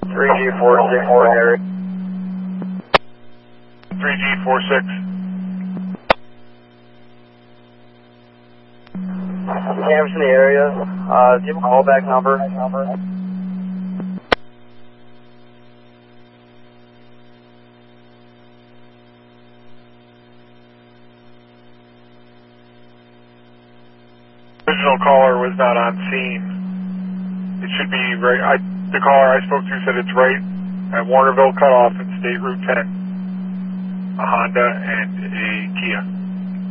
3G464 area. 3G46. Cameras in the area. Do you have a callback number? Original caller was not on scene. It should be right. The caller I spoke to said it's right at Warnerville Cutoff and State Route 10. A Honda and a Kia.